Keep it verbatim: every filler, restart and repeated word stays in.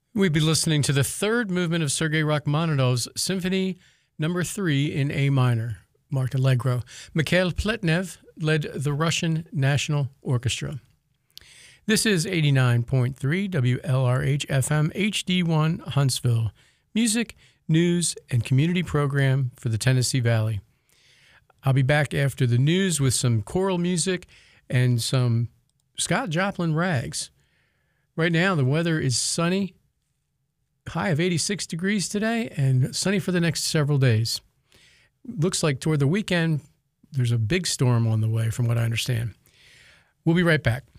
We'd be listening to the third movement of Sergei Rachmaninoff's Symphony Number Three in A minor, marked Allegro. Mikhail Pletnev led the Russian National Orchestra. This is eighty-nine point three W L R H F M H D one Huntsville, music, news, and community program for the Tennessee Valley. I'll be back after the news with some choral music and some Scott Joplin rags. Right now, the weather is sunny, high of eighty-six degrees today, and sunny for the next several days. Looks like toward the weekend, there's a big storm on the way, from what I understand. We'll be right back.